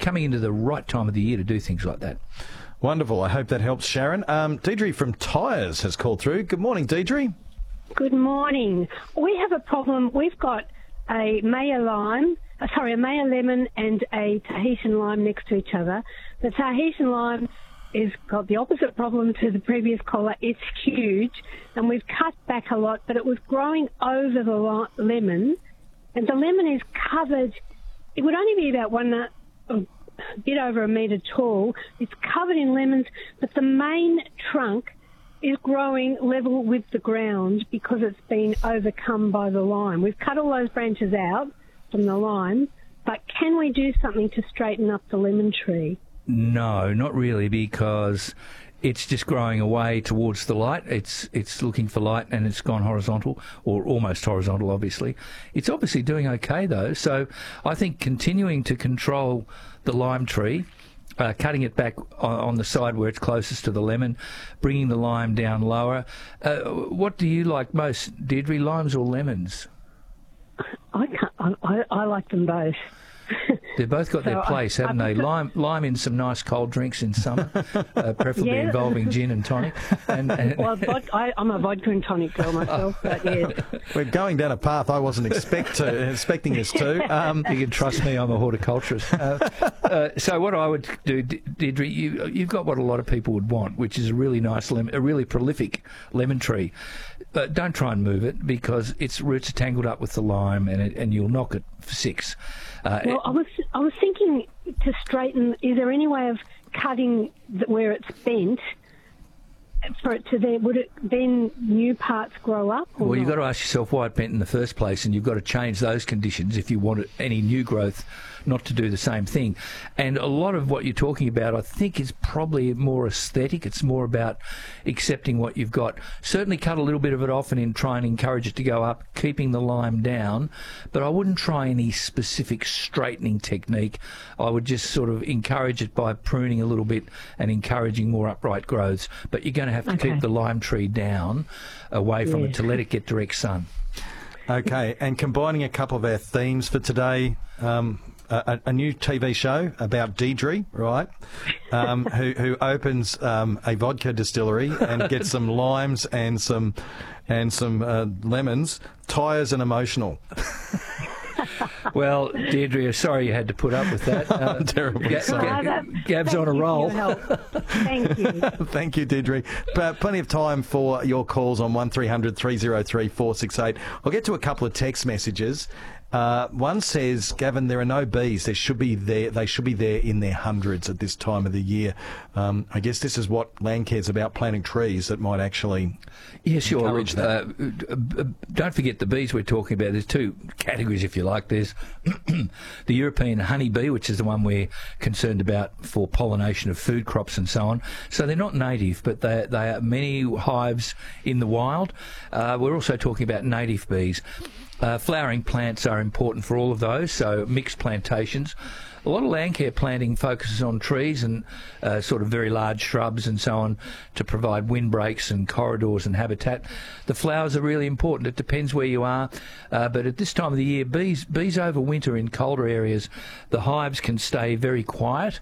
coming into the right time of the year to do things like that. Wonderful. I hope that helps, Sharon. Deirdre from Tyres has called through. Good morning, Deirdre. Good morning. We have a problem. We've got a Maya lemon and a Tahitian lime next to each other. The Tahitian lime has got the opposite problem to the previous caller. It's huge, and we've cut back a lot, but it was growing over the lemon, and the lemon is covered. It would only be about a bit over a metre tall. It's covered in lemons, but the main trunk is growing level with the ground because it's been overcome by the lime. We've cut all those branches out from the lime, but can we do something to straighten up the lemon tree? No, not really, because it's just growing away towards the light. It's looking for light, and it's gone horizontal, or almost horizontal, obviously. It's obviously doing okay, though. So I think continuing to control the lime tree, cutting it back on the side where it's closest to the lemon, bringing the lime down lower. What do you like most, Deirdre, limes or lemons? I like them both. They've both got their place, haven't they? Lime in some nice cold drinks in summer, preferably involving gin and tonic. Well, I'm a vodka and tonic girl myself, but yes. We're going down a path I wasn't expecting us to. You can trust me, I'm a horticulturist. So what I would do, Deirdre, you've got what a lot of people would want, which is a really nice a really prolific lemon tree. But don't try and move it, because its roots are tangled up with the lime, and you'll knock it for six. Well, I was thinking to straighten. Is there any way of cutting where it's bent for it to then? Would it then new parts grow up? Well, you've got to ask yourself why it bent in the first place, and you've got to change those conditions if you want any new growth not to do the same thing. And a lot of what you're talking about, I think, is probably more aesthetic. It's more about accepting what you've got. Certainly cut a little bit of it off and try and encourage it to go up, keeping the lime down. But I wouldn't try any specific straightening technique. I would just sort of encourage it by pruning a little bit and encouraging more upright growths. But you're going to have to keep the lime tree down away from it to let it get direct sun. Okay, and combining a couple of our themes for today, a new TV show about Deirdre, right, who opens a vodka distillery and gets some limes and some lemons, Tyres and Emotional. Well, Deirdre, sorry you had to put up with that. Terribly sorry. Gab's on a roll. Thank you. Thank you, Deirdre. Plenty of time for your calls on 1300 303 468. I'll get to a couple of text messages. One says, Gavin, there are no bees. They should be there in their hundreds at this time of the year. I guess this is what Landcare's about, planting trees that might actually encourage that. Don't forget the bees we're talking about. There's two categories, if you like. There's the European honeybee, which is the one we're concerned about for pollination of food crops and so on. So they're not native, but they are many hives in the wild. We're also talking about native bees. Flowering plants are important for all of those, so mixed plantations. A lot of Landcare planting focuses on trees and sort of very large shrubs and so on to provide windbreaks and corridors and habitat. The flowers are really important. It depends where you are, but at this time of the year, bees overwinter in colder areas. The hives can stay very quiet.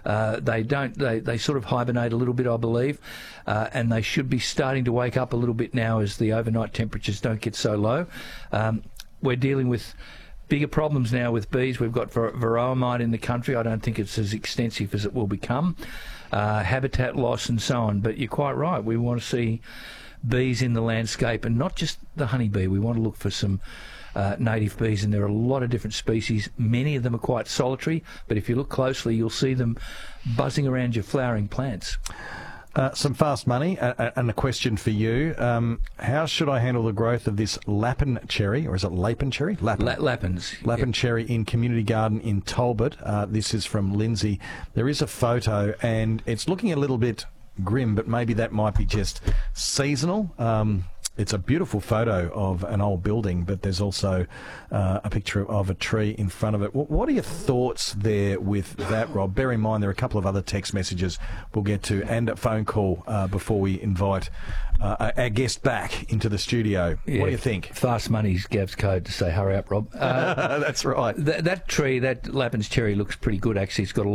They sort of hibernate a little bit, I believe, and they should be starting to wake up a little bit now as the overnight temperatures don't get so low. We're dealing with bigger problems now with bees. We've got varroa mite in the country. I don't think it's as extensive as it will become. Habitat loss and so on. But you're quite right. We want to see bees in the landscape, and not just the honeybee. We want to look for some native bees, and there are a lot of different species. Many of them are quite solitary, but if you look closely, you'll see them buzzing around your flowering plants. Some fast money, and a question for you. How should I handle the growth of this Lapin cherry, or is it Lapin cherry? Lapins. Lapin cherry in Community Garden in Talbot. This is from Lindsay. There is a photo, and it's looking a little bit grim, but maybe that might be just seasonal. It's a beautiful photo of an old building, but there's also a picture of a tree in front of it. What are your thoughts there with that, Rob? Bear in mind there are a couple of other text messages we'll get to, and a phone call before we invite our guest back into the studio. Yeah, what do you think? Fast money's Gav's code to say hurry up, Rob. That's right. That tree, that Lapin's cherry, looks pretty good, actually. It's got a